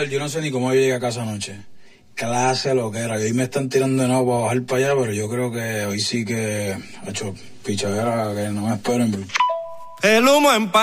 brother, yo no sé ni cómo yo llegué a casa anoche. Clase lo que era. Hoy me están tirando de nuevo para bajar para allá, pero yo creo que hoy sí que ha hecho pichadera que no me esperen. El humo en